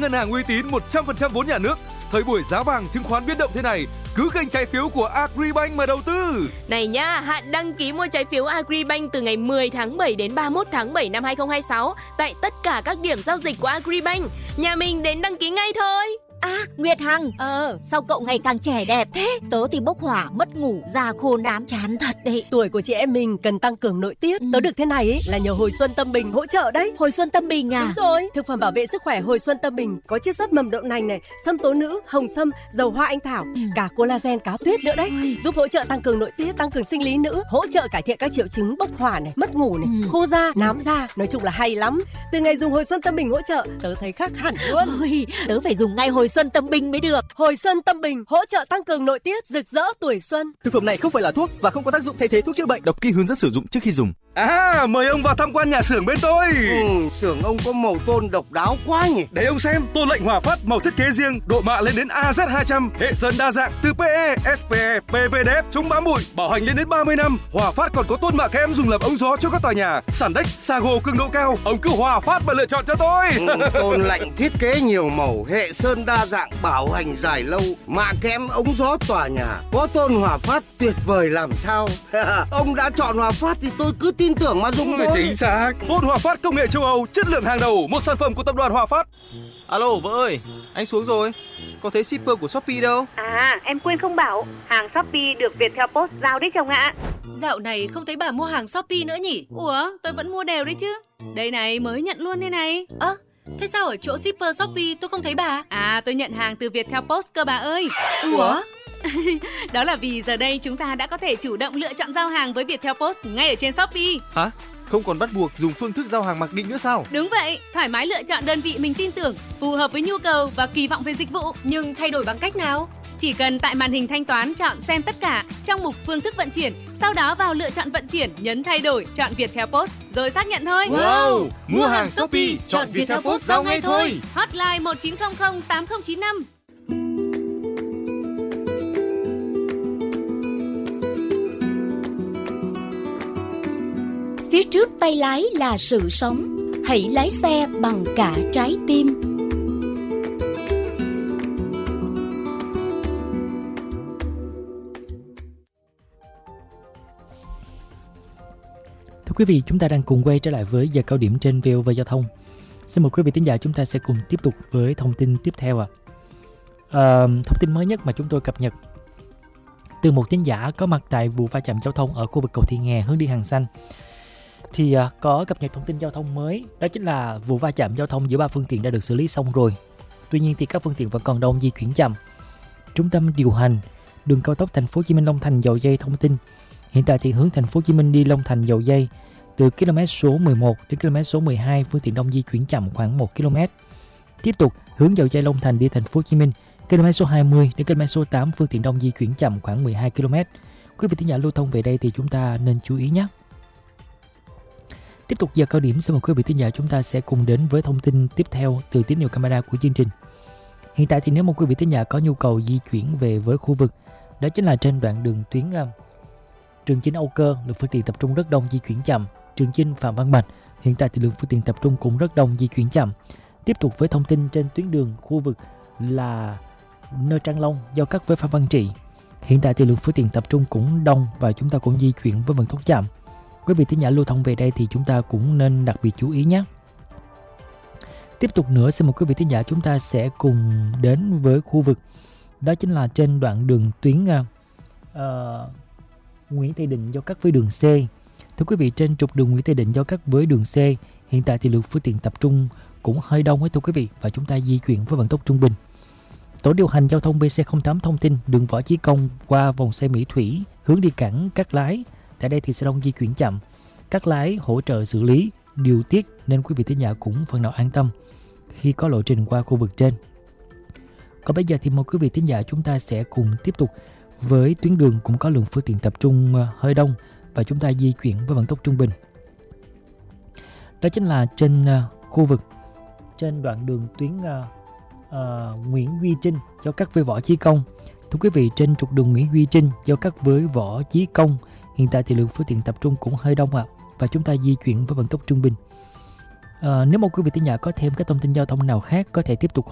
ngân hàng uy tín 100% vốn nhà nước. Thời buổi giá vàng chứng khoán biến động thế này, cứ kênh trái phiếu của Agribank mà đầu tư. Này nha, hạn đăng ký mua trái phiếu Agribank từ ngày 10 tháng 7 đến 31 tháng 7 năm 2026 tại tất cả các điểm giao dịch của Agribank. Nhà mình đến đăng ký ngay thôi. À, Nguyệt Hằng, sao cậu ngày càng trẻ đẹp thế? Tớ thì bốc hỏa, mất ngủ, da khô nám chán thật đấy. Tuổi của chị em mình cần tăng cường nội tiết. Tớ được thế này ấy là nhờ Hồi Xuân Tâm Bình hỗ trợ đấy. Hồi Xuân Tâm Bình à? Đúng rồi. Thực phẩm bảo vệ sức khỏe Hồi Xuân Tâm Bình có chiết xuất mầm đậu nành này, sâm tố nữ, hồng sâm, dầu hoa anh thảo, cả collagen cá tuyết nữa đấy. Giúp hỗ trợ tăng cường nội tiết, tăng cường sinh lý nữ, hỗ trợ cải thiện các triệu chứng bốc hỏa này, mất ngủ này, khô da, nám da. Nói chung là hay lắm. Từ ngày dùng Hồi Xuân Tâm Bình hỗ trợ, tớ thấy khác hẳn luôn. Ôi, tớ phải dùng ngay Hồi Xuân Tâm Bình mới được. Hồi Xuân Tâm Bình hỗ trợ tăng cường nội tiết, rực rỡ tuổi xuân. Thực phẩm này không phải là thuốc và không có tác dụng thay thế thuốc chữa bệnh. Đọc kỹ hướng dẫn sử dụng trước khi dùng. À, mời ông vào tham quan nhà xưởng bên tôi. Xưởng ông có màu tôn độc đáo quá nhỉ. Để ông xem, tôn lệnh Hòa Phát màu thiết kế riêng, độ mạ lên đến AZ200, hệ sơn đa dạng từ PE, SPE, PVDF, chống bám bụi, bảo hành lên đến 30 năm. Hòa Phát còn có tôn mạ kẽm dùng làm ống gió cho các tòa nhà. Sàn đếch, Sago cường độ cao, ông cứ Hòa Phát mà lựa chọn cho tôi. Tôn lệnh thiết kế nhiều màu, hệ sơn đa dạng, bảo hành dài lâu, mạ kẽm ống gió tòa nhà. Có tôn Hòa Phát tuyệt vời làm sao. Ông đã chọn Hòa Phát thì tôi cứ tin tưởng mà dùng thôi. Chính xác. Tôn Hòa Phát công nghệ châu Âu, chất lượng hàng đầu, một sản phẩm của tập đoàn Hòa Phát. Alo vợ ơi, anh xuống rồi. Có thấy shipper của Shopee đâu? À, em quên không bảo, hàng Shopee được Viettel Post giao đấy chồng ạ. Dạo này không thấy bà mua hàng Shopee nữa nhỉ? Ủa, tôi vẫn mua đều đấy chứ. Đây này, mới nhận luôn đây này. Thế sao ở chỗ shipper Shopee tôi không thấy bà? À, tôi nhận hàng từ Viettel Post cơ bà ơi. Ủa? Đó là vì giờ đây chúng ta đã có thể chủ động lựa chọn giao hàng với Viettel Post ngay ở trên Shopee. Hả? Không còn bắt buộc dùng phương thức giao hàng mặc định nữa sao? Đúng vậy, thoải mái lựa chọn đơn vị mình tin tưởng, phù hợp với nhu cầu và kỳ vọng về dịch vụ. Nhưng thay đổi bằng cách nào? Chỉ cần tại màn hình thanh toán chọn xem tất cả trong mục phương thức vận chuyển, sau đó vào lựa chọn vận chuyển, nhấn thay đổi, chọn Viettel Post rồi xác nhận thôi. Wow! Mua hàng Shopee, chọn Viettel Post giao ngay thôi. Hotline 1900 8095. Phía trước tay lái là sự sống. Hãy lái xe bằng cả trái tim. Thưa quý vị, chúng ta đang cùng quay trở lại với giờ cao điểm trên VOV Giao thông. Xin mời quý vị thính giả, chúng ta sẽ cùng tiếp tục với thông tin tiếp theo. Thông tin mới nhất mà chúng tôi cập nhật từ một thính giả có mặt tại vụ va chạm giao thông ở khu vực cầu Thị Nghè hướng đi Hàng Xanh. Thì có cập nhật thông tin giao thông mới, đó chính là vụ va chạm giao thông giữa 3 phương tiện đã được xử lý xong rồi. Tuy nhiên thì các phương tiện vẫn còn đông di chuyển chậm. Trung tâm điều hành đường cao tốc Thành phố Hồ Chí Minh Long Thành Dầu Giây thông tin hiện tại thì hướng Thành phố Hồ Chí Minh đi Long Thành Dầu Giây từ km số 11 đến km số 12 phương tiện đông di chuyển chậm khoảng 1 km. Tiếp tục hướng Dầu Giây Long Thành đi Thành phố Hồ Chí Minh km số 20 đến km số 8 phương tiện đông di chuyển chậm khoảng 12 km. Quý vị thính giả lưu thông về đây thì chúng ta nên chú ý nhé. Tiếp tục giờ cao điểm, xin mời quý vị thính giả chúng ta sẽ cùng đến với thông tin tiếp theo từ tín hiệu camera của chương trình. Hiện tại thì nếu một quý vị thính giả có nhu cầu di chuyển về với khu vực, đó chính là trên đoạn đường tuyến Trường Chinh Âu Cơ, lượng phương tiện tập trung rất đông di chuyển chậm. Trường Chinh Phạm Văn Bạch, hiện tại thì lượng phương tiện tập trung cũng rất đông di chuyển chậm. Tiếp tục với thông tin trên tuyến đường khu vực là nơi Trang Long giao cắt với Phan Văn Trị. Hiện tại thì lượng phương tiện tập trung cũng đông và chúng ta cũng di chuyển với vận tốc chậm. Quý vị thính giả lưu thông về đây thì chúng ta cũng nên đặc biệt chú ý nhé. Tiếp tục nữa, xin mời quý vị thính giả chúng ta sẽ cùng đến với khu vực đó chính là trên đoạn đường tuyến Nguyễn Thị Định giao cắt với đường C. Thưa quý vị, trên trục đường Nguyễn Thị Định giao cắt với đường C, hiện tại thì lượng phương tiện tập trung cũng hơi đông ấy thưa quý vị, và chúng ta di chuyển với vận tốc trung bình. Tổ điều hành giao thông BC08 thông tin đường Võ Chí Công qua vòng xoay Mỹ Thủy hướng đi cảng Cát Lái. Tại đây thì xe đông di chuyển chậm. Cát Lái hỗ trợ xử lý, điều tiết nên quý vị thính giả cũng phần nào an tâm khi có lộ trình qua khu vực trên. Còn bây giờ thì mời quý vị thính giả chúng ta sẽ cùng tiếp tục với tuyến đường cũng có lượng phương tiện tập trung hơi đông và chúng ta di chuyển với vận tốc trung bình. Đó chính là trên khu vực trên đoạn đường tuyến Nguyễn Duy Trinh giao cắt với Võ Chí Công. Thưa quý vị, trên trục đường Nguyễn Duy Trinh giao cắt với Võ Chí Công, hiện tại thì lượng phương tiện tập trung cũng hơi đông và chúng ta di chuyển với vận tốc trung bình. Nếu một quý vị thính giả có thêm các thông tin giao thông nào khác có thể tiếp tục